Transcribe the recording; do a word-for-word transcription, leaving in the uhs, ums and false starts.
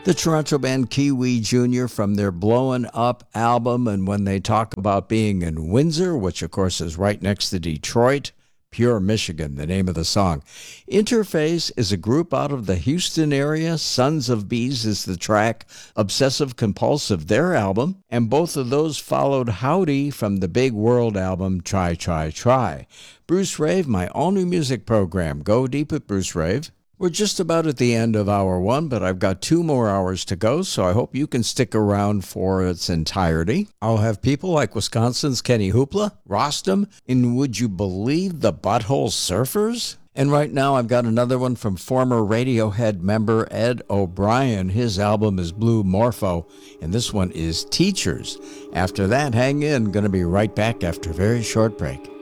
The Toronto band Kiwi Junior from their Blowin' Up album, and when they talk about being in Windsor, which of course is right next to Detroit, Pure Michigan, the name of the song. Interface is a group out of the Houston area. Sons of Bees is the track. Obsessive Compulsive, their album. And both of those followed Howdy from the Big World album, Try, Try, Try. Bruce Rave, my all-new music program. Go deep with Bruce Rave. We're just about at the end of hour one, but I've got two more hours to go, so I hope you can stick around for its entirety. I'll have people like Wisconsin's Kenny Hoopla, Rostam, and would you believe the Butthole Surfers? And right now I've got another one from former Radiohead member Ed O'Brien. His album is Blue Morpho, and this one is Teachers. After that, hang in. Going to be right back after a very short break.